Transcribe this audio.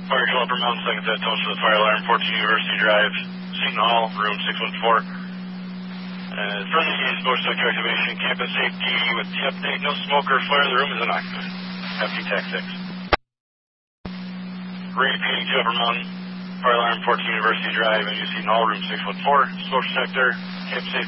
Fire Control Upper Mountain, second set, toast to the fire alarm, 14 University Drive, Seton Hall, room 614. From the east, motion sector activation, campus safety with the update, no smoke or flare, the room is inoccupied. Empty Tech 6. Repeating to Upper Mountain, fire alarm, 14 University Drive, and Seton Hall, room 614, smoke sector, campus safety.